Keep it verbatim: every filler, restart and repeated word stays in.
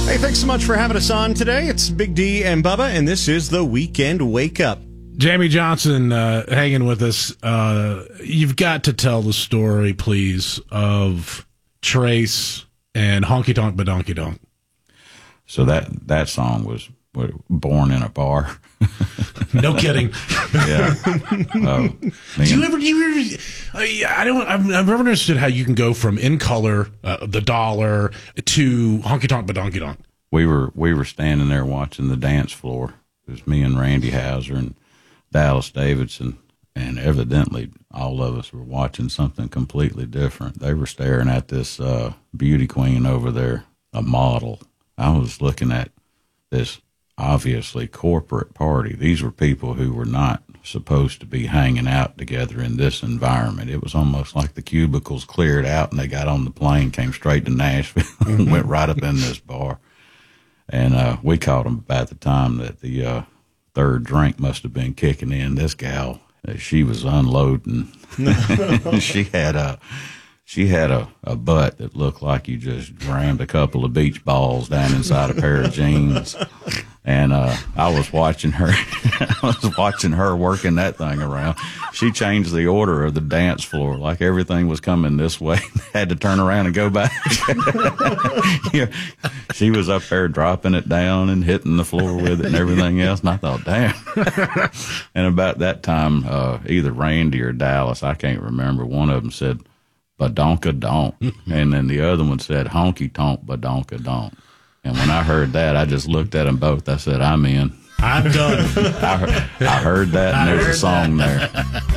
Hey, thanks so much for having us on today. It's Big D and Bubba, and this is the Weekend Wake Up. Jamie Johnson uh, hanging with us. Uh, you've got to tell the story, please, of Trace and Honky Tonk Badonky Donk. So that, that song was born in a bar. No kidding. Yeah. Uh, do you ever? Do you ever? I don't. I've, I've never understood how you can go from In Color, uh, The Dollar, to Honky Tonk Badonky Donk. We were we were standing there watching the dance floor. It was me and Randy Houser and Dallas Davidson, and evidently all of us were watching something completely different. They were staring at this uh, beauty queen over there, a model. I was looking at this obviously corporate party. These were people who were not supposed to be hanging out together in this environment. It was almost like the cubicles cleared out and they got on the plane, came straight to Nashville, and went right up in this bar. And uh, we caught them about the time that the uh, third drink must have been kicking in. This gal, uh, she was unloading. she had a she had a, a butt that looked like you just rammed a couple of beach balls down inside a pair of jeans. And uh, I was watching her. I was watching her working that thing around. She changed the order of the dance floor, like everything was coming this way. Had to turn around and go back. Yeah. She was up there dropping it down and hitting the floor with it and everything else. And I thought, damn. And about that time, uh, either Randy or Dallas, I can't remember, one of them said, "Badonka donk," and then the other one said, "Honky tonk badonka donk." And when I heard that, I just looked at them both. I said, "I'm in. I'm done." I, I heard that, and there's a song there.